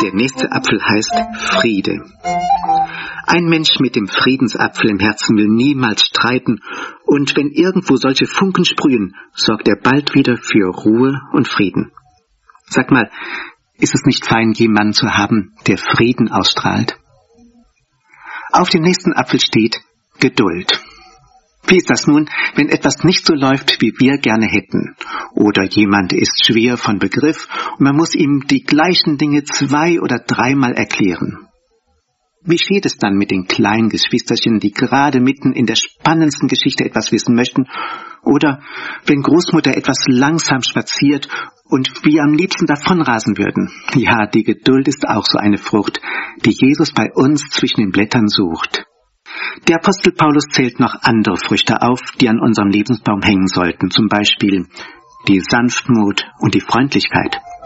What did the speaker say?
Der nächste Apfel heißt Friede. Ein Mensch mit dem Friedensapfel im Herzen will niemals streiten, und wenn irgendwo solche Funken sprühen, sorgt er bald wieder für Ruhe und Frieden. Sag mal, ist es nicht fein, jemanden zu haben, der Frieden ausstrahlt? Auf dem nächsten Apfel steht Geduld. Wie ist das nun, wenn etwas nicht so läuft, wie wir gerne hätten? Oder jemand ist schwer von Begriff und man muss ihm die gleichen Dinge 2- oder 3-mal erklären. Wie steht es dann mit den kleinen Geschwisterchen, die gerade mitten in der spannendsten Geschichte etwas wissen möchten? Oder wenn Großmutter etwas langsam spaziert und wir am liebsten davonrasen würden? Ja, die Geduld ist auch so eine Frucht, die Jesus bei uns zwischen den Blättern sucht. Der Apostel Paulus zählt noch andere Früchte auf, die an unserem Lebensbaum hängen sollten, zum Beispiel die Sanftmut und die Freundlichkeit.